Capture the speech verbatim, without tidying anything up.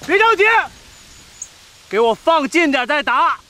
别着急，给我放近点再打。